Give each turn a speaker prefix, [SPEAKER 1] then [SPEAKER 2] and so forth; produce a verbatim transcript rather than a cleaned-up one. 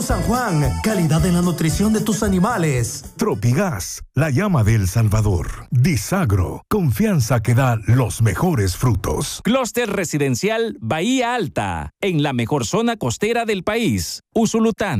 [SPEAKER 1] San Juan, calidad en la nutrición de tus animales.
[SPEAKER 2] Tropigas, la llama de El Salvador. Disagro, confianza que da los mejores frutos.
[SPEAKER 3] Clúster residencial Bahía Alta, en la mejor zona costera del país. Usulután.